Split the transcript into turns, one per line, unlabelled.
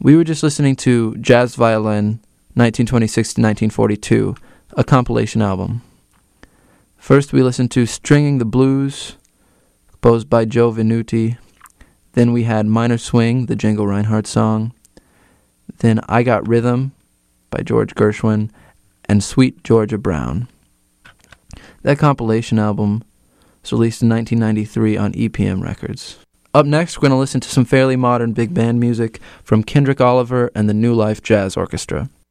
We were just listening to Jazz Violin, 1926 to 1942, a compilation album. First we listened to Stringing the Blues, composed by Joe Venuti. Then we had Minor Swing, the Django Reinhardt song. Then I Got Rhythm by George Gershwin, and Sweet Georgia Brown. That compilation album was released in 1993 on EPM Records. Up next, we're going to listen to some fairly modern big band music from Kendrick Oliver and the New Life Jazz Orchestra.